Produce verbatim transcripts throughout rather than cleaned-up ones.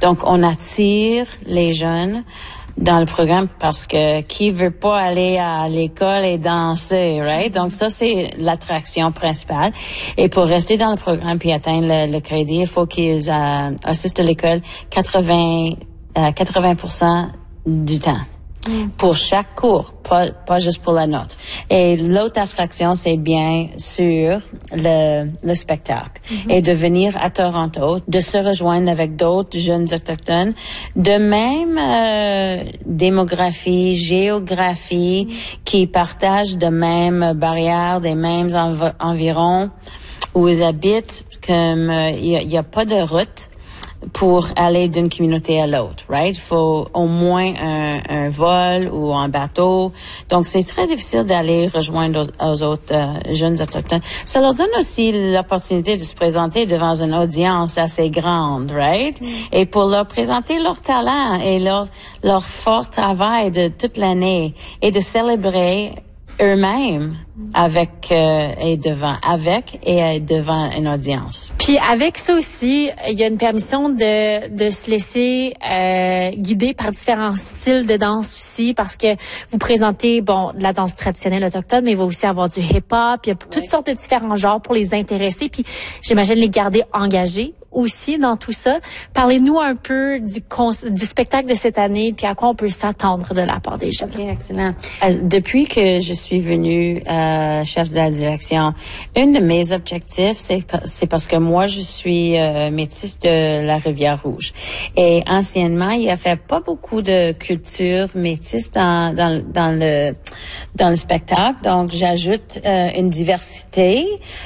Donc, on attire les jeunes dans le programme parce que qui veut pas aller à l'école et danser, right? Donc ça, c'est l'attraction principale. Et pour rester dans le programme puis atteindre le, le crédit, il faut qu'ils euh, assistent à l'école quatre-vingts, euh, quatre-vingts pour cent du temps. Mm. Pour chaque cours, pas, pas juste pour la note. Et l'autre attraction, c'est bien sûr le, le spectacle. Mm-hmm. Et de venir à Toronto, de se rejoindre avec d'autres jeunes autochtones de même euh, démographie, géographie, mm. qui partagent de mêmes barrières, des mêmes env- environs où ils habitent, comme il euh, y, y a pas de route pour aller d'une communauté à l'autre, right? Il faut au moins un, un vol ou un bateau. Donc, c'est très difficile d'aller rejoindre aux, aux autres euh, jeunes autochtones. Ça leur donne aussi l'opportunité de se présenter devant une audience assez grande, right? Mm. Et pour leur présenter leur talent et leur, leur fort travail de toute l'année et de célébrer eux-mêmes avec euh, et devant avec et devant une audience. Puis avec ça aussi, il y a une permission de de se laisser euh, guider par différents styles de danse aussi, parce que vous présentez bon de la danse traditionnelle autochtone, mais il va aussi avoir du hip-hop, il y a toutes ouais. sortes de différents genres pour les intéresser, puis j'imagine les garder engagés aussi dans tout ça. Parlez-nous un peu du cons- du spectacle de cette année, puis à quoi on peut s'attendre de la part des jeunes. Ok, excellent. Euh, depuis que je suis venue euh, chef de la direction, un de mes objectifs, c'est, c'est parce que moi, je suis euh, métisse de la Rivière-Rouge. Et anciennement, il y avait pas beaucoup de culture métisse dans, dans, dans le dans le spectacle. Donc, j'ajoute euh, une diversité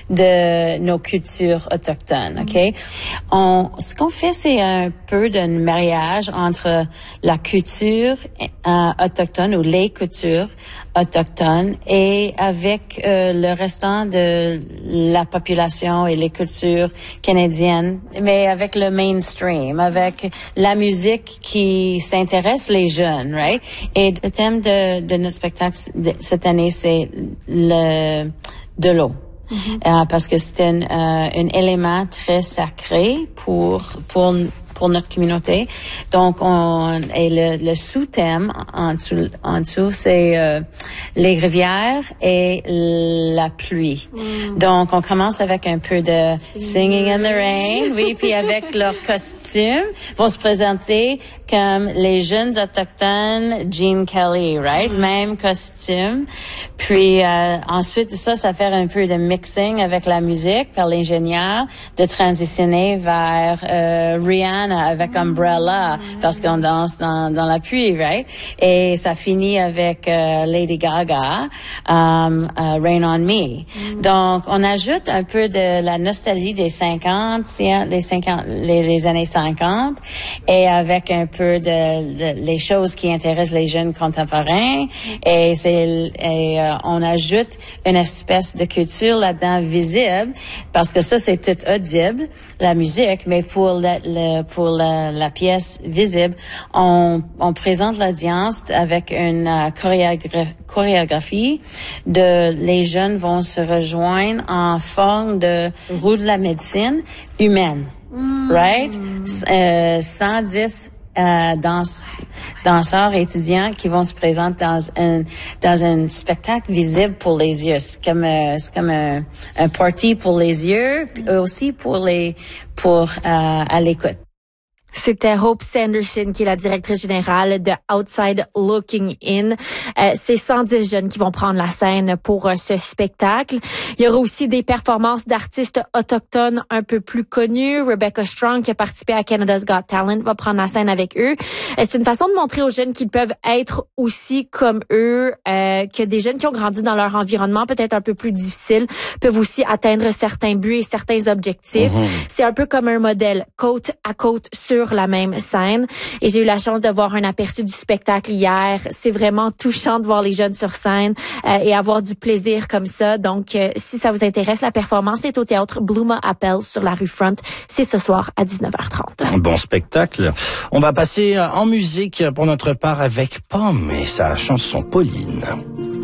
de nos cultures autochtones, ok? On, ce qu'on fait, c'est un peu d'un mariage entre la culture euh, autochtone ou les cultures autochtones et avec euh, le restant de la population et les cultures canadiennes, mais avec le mainstream, avec la musique qui s'intéresse les jeunes, right? Et le thème de, de notre spectacle de, cette année, c'est le de l'eau. Mm-hmm. Euh, parce que c'est un, euh, un élément très sacré pour pour pour notre communauté. Donc on et le, le sous-thème en dessous en dessous c'est euh, les rivières et la pluie. Mm. Donc on commence avec un peu de Singing in the Rain, oui, puis avec leurs costumes vont se présenter comme les jeunes autochtones Gene Kelly, right? Mm. Même costume. Puis euh, ensuite de ça, ça fait un peu de mixing avec la musique par l'ingénieur, de transitionner vers euh, Rihanna avec Umbrella, mm. parce qu'on danse dans, dans la pluie, right? Et ça finit avec euh, Lady Gaga, um, uh, Rain on Me. Mm. Donc, on ajoute un peu de la nostalgie des cinquante, les cinquante, les, les années cinquante, et avec un peu de, de les choses qui intéressent les jeunes contemporains. Et c'est et euh, on ajoute une espèce de culture là-dedans visible, parce que ça c'est tout audible, la musique, mais pour le, le pour la, la pièce visible, on, on présente l'audience avec une uh, choréogra- chorégraphie de les jeunes vont se rejoindre en forme de roue de la médecine humaine, mm. right? Euh, cent dix Euh, danse, danseurs et étudiants qui vont se présenter dans un dans un spectacle visible pour les yeux. C'est comme euh, c'est comme un, un party pour les yeux, puis aussi pour les pour euh, à l'écoute. C'était Hope Sanderson, qui est la directrice générale de Outside Looking In. Euh, c'est cent dix jeunes qui vont prendre la scène pour euh, ce spectacle. Il y aura aussi des performances d'artistes autochtones un peu plus connus. Rebecca Strong, qui a participé à Canada's Got Talent, va prendre la scène avec eux. Euh, c'est une façon de montrer aux jeunes qu'ils peuvent être aussi comme eux, euh, que des jeunes qui ont grandi dans leur environnement peut-être un peu plus difficile peuvent aussi atteindre certains buts et certains objectifs. Mm-hmm. C'est un peu comme un modèle, côte à côte sur la même scène. Et j'ai eu la chance de voir un aperçu du spectacle hier. C'est vraiment touchant de voir les jeunes sur scène euh, et avoir du plaisir comme ça. Donc, euh, si ça vous intéresse, la performance est au théâtre Bluma Appel sur la rue Front. C'est ce soir à dix-neuf heures trente. Un bon spectacle. On va passer en musique pour notre part avec Pomme et sa chanson Pauline.